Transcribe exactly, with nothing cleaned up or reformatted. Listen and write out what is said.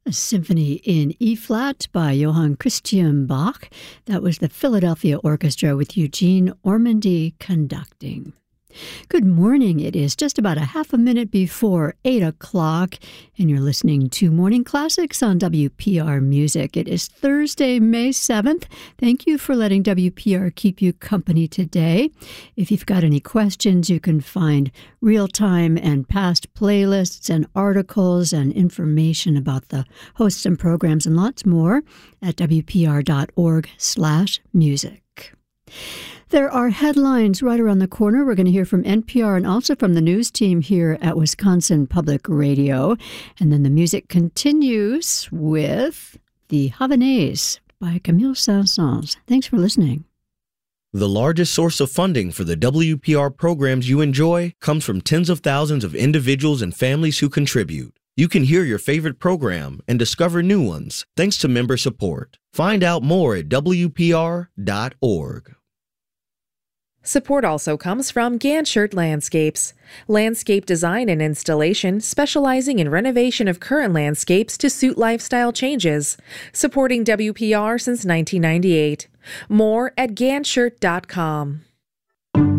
A symphony in E-flat by Johann Christian Bach. That was the Philadelphia Orchestra with Eugene Ormandy conducting. Good morning. It is just about a half a minute before eight o'clock, and you're listening to Morning Classics on W P R Music. It is Thursday, May seventh. Thank you for letting W P R keep you company today. If you've got any questions, you can find real-time and past playlists and articles and information about the hosts and programs and lots more at w p r dot org slash music. There are headlines right around the corner. We're going to hear from N P R and also from the news team here at Wisconsin Public Radio. And then the music continues with the Havanaise by Camille Saint-Saëns. Thanks for listening. The largest source of funding for the W P R programs you enjoy comes from tens of thousands of individuals and families who contribute. You can hear your favorite program and discover new ones thanks to member support. Find out more at w p r dot org. Support also comes from Ganshert Landscapes, landscape design and installation specializing in renovation of current landscapes to suit lifestyle changes, supporting W P R since nineteen ninety-eight. More at ganshert dot com.